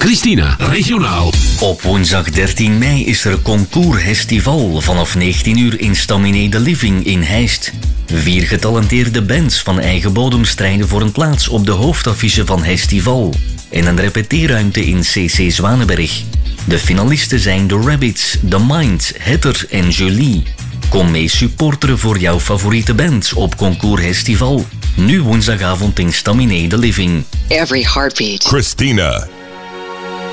Christina, regionaal. Op woensdag 13 mei is er Concours Festival vanaf 19 uur in Staminé de Living in Heist. 4 getalenteerde bands van eigen bodem strijden voor een plaats op de hoofdaffiche van Festival en een repeteerruimte in CC Zwanenberg. De finalisten zijn The Rabbits, The Mind, Heather en Julie. Kom mee supporteren voor jouw favoriete band op Concours Festival. Nu woensdagavond in Staminé de Living. Every heartbeat. Christina.